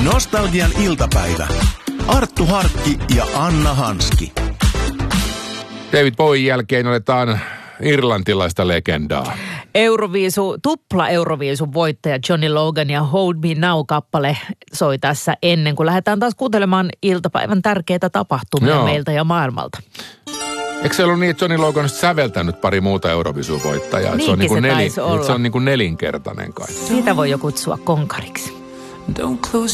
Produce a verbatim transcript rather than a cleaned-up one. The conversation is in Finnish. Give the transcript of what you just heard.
Nostalgian iltapäivä. Arttu Harkki ja Anna Hanski. David Bowen jälkeen otetaan irlantilaista legendaa. Euroviisu, tupla Euroviisun voittaja Johnny Logan ja Hold Me Now-kappale soi tässä ennen kuin lähdetään taas kuuntelemaan iltapäivän tärkeitä tapahtumia Joo. meiltä ja maailmalta. Eikö se ollut niin, että Johnny Logan on säveltänyt pari muuta Euroviisu-voittajaa? Niinkin se on, niin kuin se neli, taisi olla. se on niin kuin nelinkertainen kai. Siitä voi jo kutsua konkariksi. Don't close